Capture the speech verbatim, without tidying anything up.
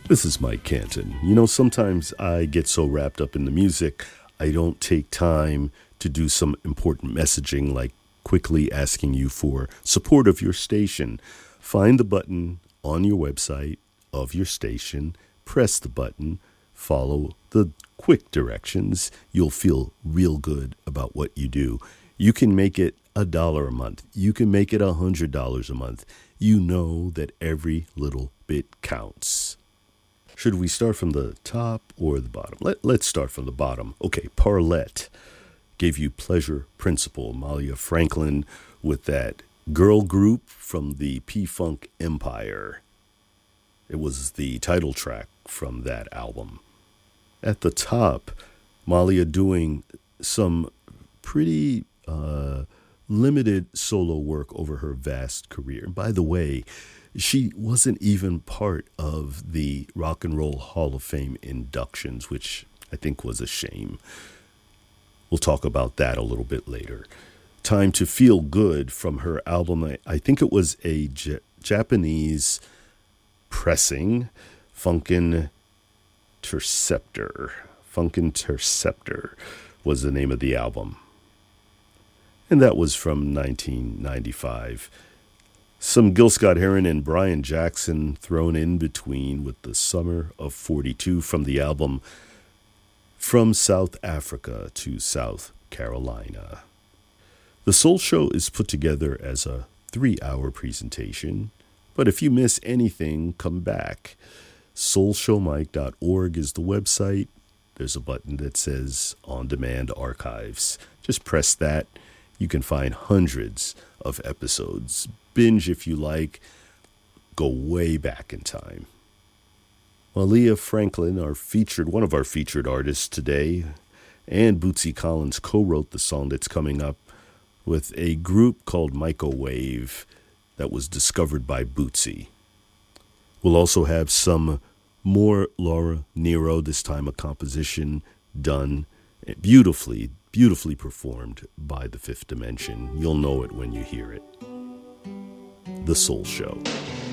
This is Mike Canton. You know, sometimes I get so wrapped up in the music, I don't take time to do some important messaging like quickly asking you for support of your station. Find the button on your website of your station, press the button, follow the quick directions. You'll feel real good about what you do. You can make it a dollar a month. You can make it a hundred dollars a month. You know that every little bit counts. Should we start from the top or the bottom? Let, let's start from the bottom. Okay, Parlette gave you Pleasure Principle. Malia Franklin with that girl group from the P-Funk Empire. It was the title track from that album. At the top, Malia doing some pretty uh, limited solo work over her vast career. By the way, she wasn't even part of the Rock and Roll Hall of Fame inductions, which I think was a shame. We'll talk about that a little bit later. Time to Feel Good from her album. I think it was a J- Japanese pressing, Funkin' Terceptor. Funkin' Terceptor was the name of the album. And that was from nineteen ninety-five. Some Gil Scott-Heron and Brian Jackson thrown in between with the Summer of forty-two from the album From South Africa to South Carolina. The Soul Show is put together as a three-hour presentation, but if you miss anything, come back. soul show mike dot org is the website. There's a button that says On Demand Archives. Just press that. You can find hundreds of episodes. Binge if you like. Go way back in time. Malia Franklin, our featured, one of our featured artists today, and Bootsy Collins co-wrote the song that's coming up with a group called Microwave that was discovered by Bootsy. We'll also have some more Laura Nyro, this time a composition done beautifully, beautifully performed by The Fifth Dimension. You'll know it when you hear it. The Soul Show.